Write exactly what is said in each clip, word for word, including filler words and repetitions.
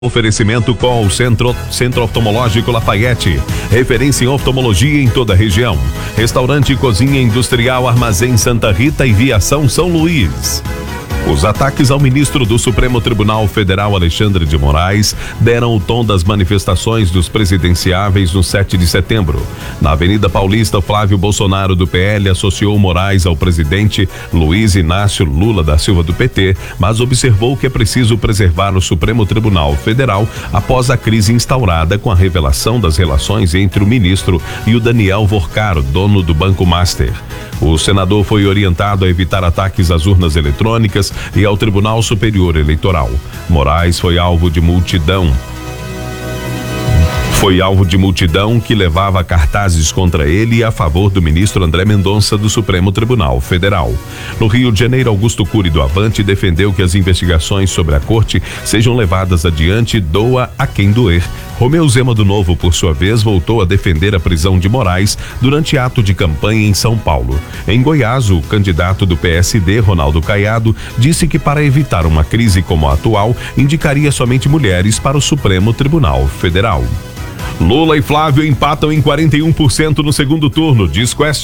Oferecimento com o Centro, Centro Oftalmológico Lafayette, referência em oftalmologia em toda a região. Restaurante e Cozinha Industrial Armazém Santa Rita e Viação São Luís. Os ataques ao ministro do Supremo Tribunal Federal, Alexandre de Moraes, deram o tom das manifestações dos presidenciáveis no sete de setembro. Na Avenida Paulista, Flávio Bolsonaro, do P L, associou Moraes ao presidente Luiz Inácio Lula da Silva, do P T, mas observou que é preciso preservar o Supremo Tribunal Federal após a crise instaurada com a revelação das relações entre o ministro e o Daniel Vorcaro, dono do Banco Master. O senador foi orientado a evitar ataques às urnas eletrônicas e ao Tribunal Superior Eleitoral. Moraes foi alvo de multidão. Foi alvo de multidão que levava cartazes contra ele e a favor do ministro André Mendonça do Supremo Tribunal Federal. No Rio de Janeiro, Augusto Cury do Avante defendeu que as investigações sobre a corte sejam levadas adiante, doa a quem doer. Romeu Zema do Novo, por sua vez, voltou a defender a prisão de Moraes durante ato de campanha em São Paulo. Em Goiás, o candidato do P S D, Ronaldo Caiado, disse que para evitar uma crise como a atual, indicaria somente mulheres para o Supremo Tribunal Federal. Lula e Flávio empatam em quarenta e um por cento no segundo turno, diz Quest.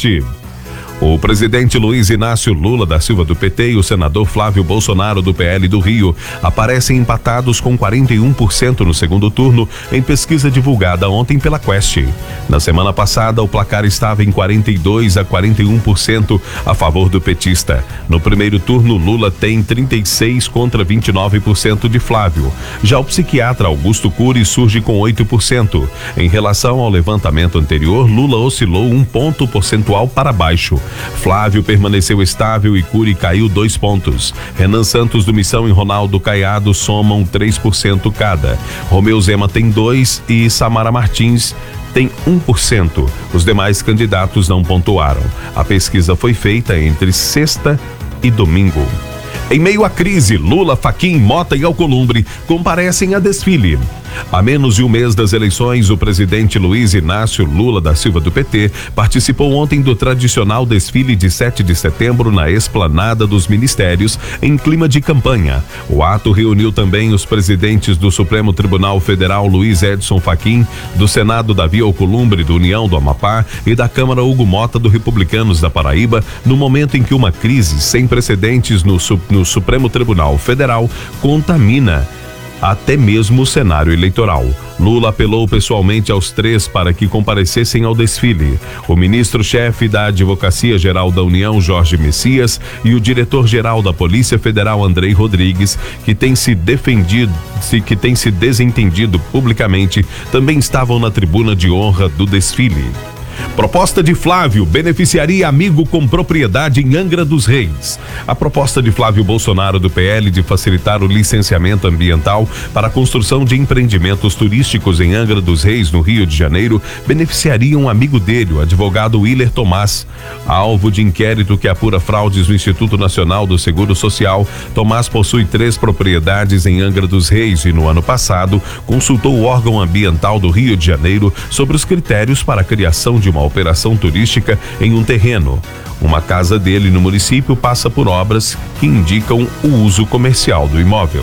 O presidente Luiz Inácio Lula da Silva, do P T, e o senador Flávio Bolsonaro, do P L do Rio, aparecem empatados com quarenta e um por cento no segundo turno em pesquisa divulgada ontem pela Quest. Na semana passada, o placar estava em quarenta e dois a quarenta e um por cento a favor do petista. No primeiro turno, Lula tem trinta e seis contra vinte e nove por cento de Flávio. Já o psiquiatra Augusto Cury surge com oito por cento. Em relação ao levantamento anterior, Lula oscilou um ponto percentual para baixo. Flávio permaneceu estável e Cury caiu dois pontos. Renan Santos do Missão e Ronaldo Caiado somam três por cento cada. Romeu Zema tem dois e Samara Martins tem um por cento. Os demais candidatos não pontuaram. A pesquisa foi feita entre sexta e domingo. Em meio à crise, Lula, Fachin, Mota e Alcolumbre comparecem a desfile. Há menos de um mês das eleições, o presidente Luiz Inácio Lula da Silva, do P T, participou ontem do tradicional desfile de sete de setembro na Esplanada dos Ministérios, em clima de campanha. O ato reuniu também os presidentes do Supremo Tribunal Federal, Luiz Edson Fachin, do Senado, Davi Alcolumbre, do União do Amapá, e da Câmara, Hugo Mota, do Republicanos da Paraíba, no momento em que uma crise sem precedentes no, no Supremo Tribunal Federal contamina até mesmo o cenário eleitoral. Lula apelou pessoalmente aos três para que comparecessem ao desfile. O ministro-chefe da Advocacia Geral da União, Jorge Messias, e o diretor-geral da Polícia Federal, Andrei Rodrigues, que tem se defendido, que tem se desentendido publicamente, também estavam na tribuna de honra do desfile. Proposta de Flávio beneficiaria amigo com propriedade em Angra dos Reis. A proposta de Flávio Bolsonaro, do P L, de facilitar o licenciamento ambiental para a construção de empreendimentos turísticos em Angra dos Reis, no Rio de Janeiro, beneficiaria um amigo dele, o advogado Willer Tomás. Alvo de inquérito que apura fraudes no Instituto Nacional do Seguro Social, Tomás possui três propriedades em Angra dos Reis e, no ano passado, consultou o órgão ambiental do Rio de Janeiro sobre os critérios para a criação de uma operação turística em um terreno. Uma casa dele no município passa por obras que indicam o uso comercial do imóvel.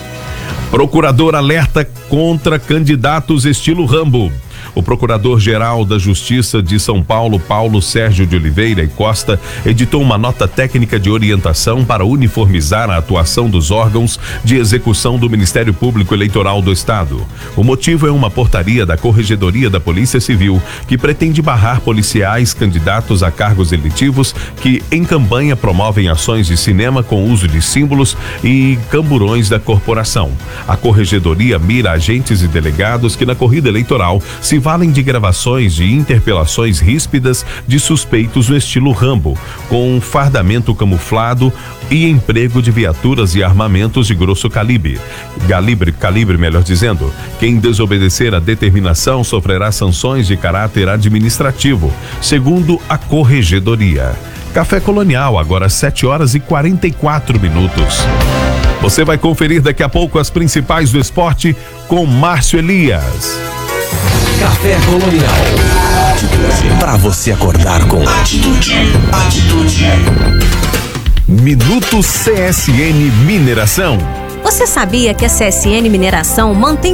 Procurador alerta contra candidatos estilo Rambo. O Procurador-Geral da Justiça de São Paulo, Paulo Sérgio de Oliveira e Costa, editou uma nota técnica de orientação para uniformizar a atuação dos órgãos de execução do Ministério Público Eleitoral do Estado. O motivo é uma portaria da Corregedoria da Polícia Civil que pretende barrar policiais candidatos a cargos eletivos que, em campanha, promovem ações de cinema com uso de símbolos e camburões da corporação. A Corregedoria mira agentes e delegados que, na corrida eleitoral, se valem de gravações de interpelações ríspidas de suspeitos no estilo Rambo, com fardamento camuflado e emprego de viaturas e armamentos de grosso calibre. Calibre, calibre, melhor dizendo. Quem desobedecer à determinação sofrerá sanções de caráter administrativo, segundo a Corregedoria. Café Colonial, agora sete horas e quarenta e quatro minutos. Você vai conferir daqui a pouco as principais do esporte com Márcio Elias. Café Colonial. Atitude. Pra você acordar com atitude. Atitude. Minuto C S N Mineração. Você sabia que a C S N Mineração mantém